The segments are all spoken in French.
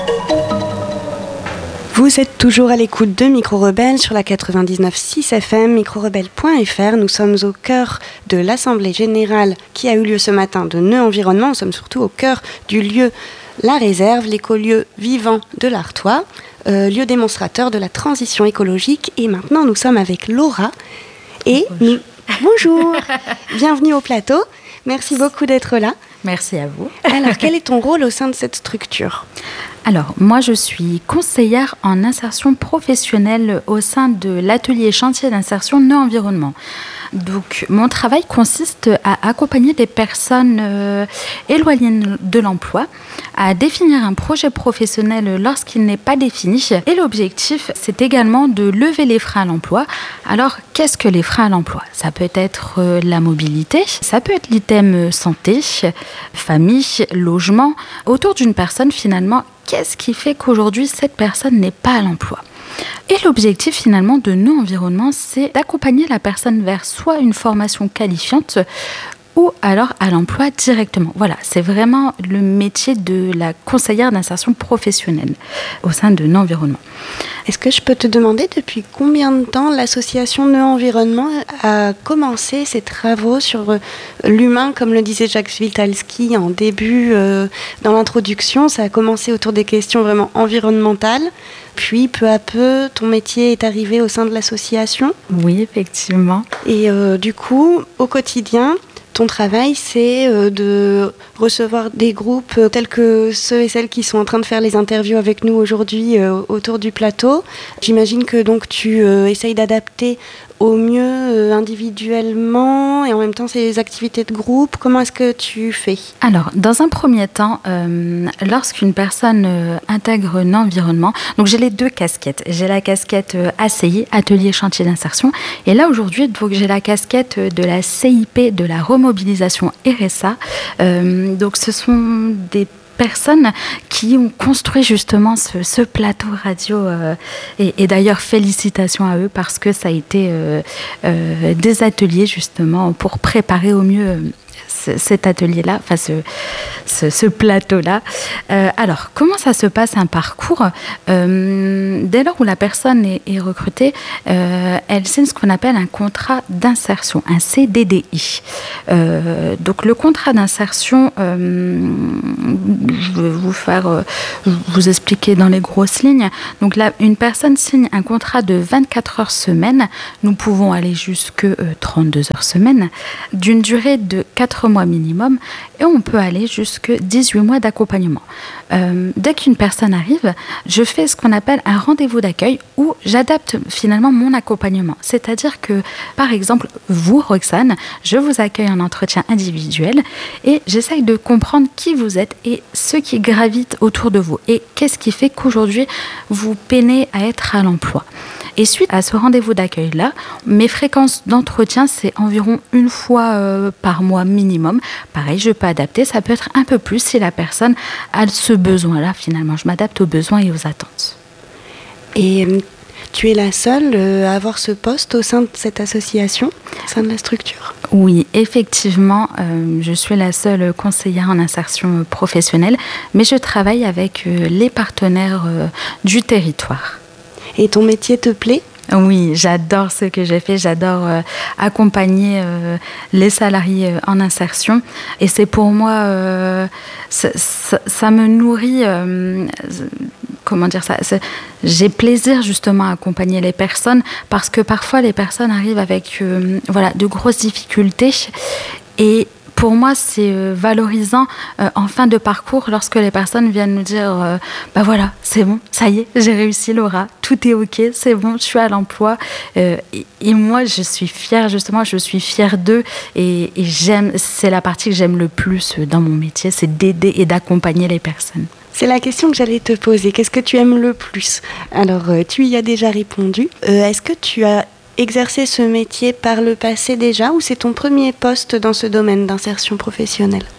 Vous êtes toujours à l'écoute de Micro Rebelle sur la 99.6 FM, microrebelle.fr. Nous sommes au cœur de l'Assemblée Générale qui a eu lieu ce matin de Nœud Environnement. Nous sommes surtout au cœur du lieu La Réserve, l'écolieu vivant de l'Artois, lieu démonstrateur de la transition écologique. Et maintenant, nous sommes avec Laura. Bonjour. Bienvenue au plateau. Merci beaucoup d'être là. Merci à vous. Alors, quel est ton rôle au sein de cette structure ? Alors, moi, je suis conseillère en insertion professionnelle au sein de l'atelier chantier d'insertion Nœud Environnement. Donc, mon travail consiste à accompagner des personnes éloignées de l'emploi, à définir un projet professionnel lorsqu'il n'est pas défini. Et l'objectif, c'est également de lever les freins à l'emploi. Alors, qu'est-ce que les freins à l'emploi ? Ça peut être la mobilité, ça peut être l'item santé, famille, logement. Autour d'une personne, finalement, qu'est-ce qui fait qu'aujourd'hui, cette personne n'est pas à l'emploi ? Et l'objectif finalement de Nœud Environnement, c'est d'accompagner la personne vers soit une formation qualifiante ou alors à l'emploi directement. Voilà, c'est vraiment le métier de la conseillère d'insertion professionnelle au sein de Nœud Environnement. Est-ce que je peux te demander depuis combien de temps l'association Nœud Environnement a commencé ses travaux sur l'humain, comme le disait Jacques Witalski en début dans l'introduction. Ça a commencé autour des questions vraiment environnementales. Puis, peu à peu, ton métier est arrivé au sein de l'association. Oui, effectivement. Et du coup, au quotidien, ton travail, c'est de recevoir des groupes tels que ceux et celles qui sont en train de faire les interviews avec nous aujourd'hui autour du plateau. J'imagine que donc tu essayes d'adapter au mieux individuellement et en même temps ces activités de groupe. Comment est-ce que tu fais ? Alors, dans un premier temps, lorsqu'une personne intègre un environnement, donc j'ai les deux casquettes. J'ai la casquette ACI, Atelier Chantier d'Insertion, et là aujourd'hui, donc j'ai la casquette de la CIP, de la remobilisation RSA. Donc ce sont des personnes qui ont construit justement ce plateau radio et d'ailleurs félicitations à eux parce que ça a été des ateliers justement pour préparer au mieux cet atelier-là, enfin ce plateau-là. Alors, comment ça se passe un parcours ? Dès lors où la personne est recrutée, elle signe ce qu'on appelle un contrat d'insertion, un CDDI. Donc, le contrat d'insertion, je vais vous expliquer dans les grosses lignes. Donc là, une personne signe un contrat de 24 heures semaine. Nous pouvons aller jusque 32 heures semaine, d'une durée de 4 mois minimum, et on peut aller jusque 18 mois d'accompagnement. Dès qu'une personne arrive, je fais ce qu'on appelle un rendez-vous d'accueil où j'adapte finalement mon accompagnement. C'est-à-dire que, par exemple, vous, Roxane, je vous accueille en entretien individuel et j'essaye de comprendre qui vous êtes et ceux qui gravitent autour de vous et qu'est-ce qui fait qu'aujourd'hui vous peinez à être à l'emploi. Et suite à ce rendez-vous d'accueil-là, mes fréquences d'entretien, c'est environ une fois par mois minimum. Pareil, je peux adapter, ça peut être un peu plus si la personne a ce besoin-là. Finalement, je m'adapte aux besoins et aux attentes. Et tu es la seule à avoir ce poste au sein de cette association, au sein de la structure ? Oui, effectivement, je suis la seule conseillère en insertion professionnelle, mais je travaille avec les partenaires du territoire. Et ton métier te plaît ? Oui, j'adore ce que j'ai fait, j'adore accompagner les salariés en insertion et c'est pour moi, ça me nourrit, comment dire ça, j'ai plaisir justement à accompagner les personnes parce que parfois les personnes arrivent avec de grosses difficultés et pour moi, c'est valorisant en fin de parcours lorsque les personnes viennent nous dire voilà, c'est bon, ça y est, j'ai réussi Laura, tout est ok, c'est bon, je suis à l'emploi. Et moi, je suis fière, justement, je suis fière d'eux et j'aime, c'est la partie que j'aime le plus dans mon métier, c'est d'aider et d'accompagner les personnes. C'est la question que j'allais te poser. Qu'est-ce que tu aimes le plus ? Alors, tu y as déjà répondu. Est-ce que tu as exercé ce métier par le passé déjà ou c'est ton premier poste dans ce domaine d'insertion professionnelle ?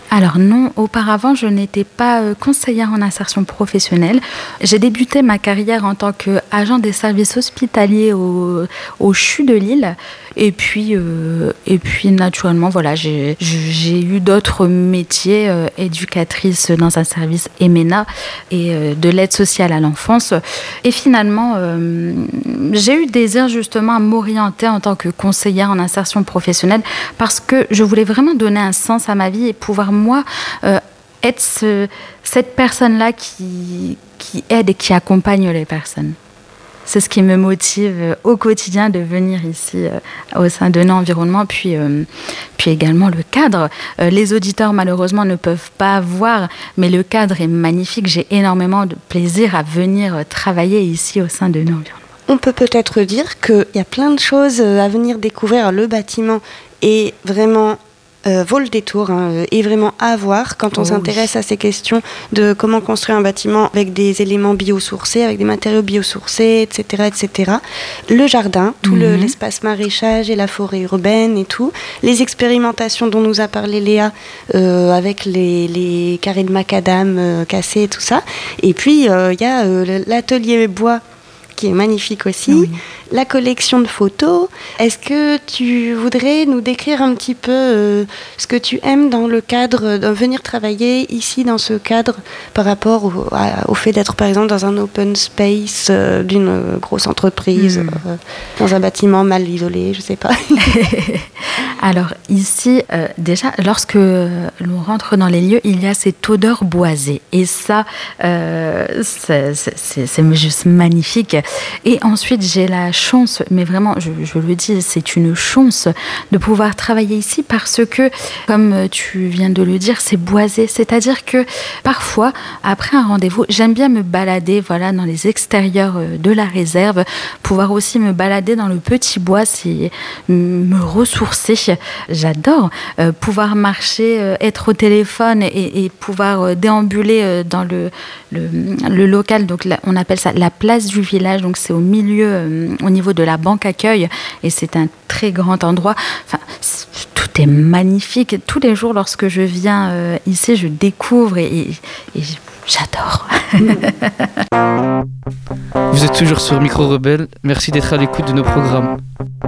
Alors non, auparavant, je n'étais pas conseillère en insertion professionnelle. J'ai débuté ma carrière en tant qu'agent des services hospitaliers au CHU de Lille. Et puis naturellement, voilà, j'ai eu d'autres métiers, éducatrice dans un service EMENA et de l'aide sociale à l'enfance. Et finalement, j'ai eu désir justement à m'orienter en tant que conseillère en insertion professionnelle parce que je voulais vraiment donner un sens à ma vie et pouvoir, moi, être cette personne-là qui aide et qui accompagne les personnes. C'est ce qui me motive au quotidien de venir ici au sein de Nœud Environnement, puis également le cadre. Les auditeurs malheureusement ne peuvent pas voir, mais le cadre est magnifique. J'ai énormément de plaisir à venir travailler ici au sein de Nœud Environnement. On peut peut-être dire qu'il y a plein de choses à venir découvrir. Le bâtiment est vraiment vaut le détour, et vraiment à voir quand on s'intéresse à ces questions de comment construire un bâtiment avec des éléments biosourcés, avec des matériaux biosourcés, etc. etc. Le jardin, tout l'espace maraîchage et la forêt urbaine et tout. Les expérimentations dont nous a parlé Léa avec les carrés de macadam cassés et tout ça. Et puis, il y a l'atelier bois qui est magnifique aussi, la collection de photos. Est-ce que tu voudrais nous décrire un petit peu ce que tu aimes dans le cadre de venir travailler ici dans ce cadre par rapport au fait d'être par exemple dans un open space d'une grosse entreprise, dans un bâtiment mal isolé, je sais pas. Alors ici, déjà, lorsque l'on rentre dans les lieux, il y a cette odeur boisée. Et ça, c'est juste magnifique. Et ensuite, j'ai la chance, mais vraiment, je le dis, c'est une chance de pouvoir travailler ici parce que, comme tu viens de le dire, c'est boisé. C'est-à-dire que parfois, après un rendez-vous, j'aime bien me balader dans les extérieurs de la réserve, pouvoir aussi me balader dans le petit bois, c'est me ressourcer. J'adore pouvoir marcher, être au téléphone et pouvoir déambuler dans le local. Donc là, on appelle ça la place du village. Donc c'est au milieu, au niveau de la banque accueil, et c'est un très grand endroit. Enfin, tout est magnifique. Tous les jours, lorsque je viens ici, je découvre et j'adore. Vous êtes toujours sur Micro Rebelle. Merci d'être à l'écoute de nos programmes.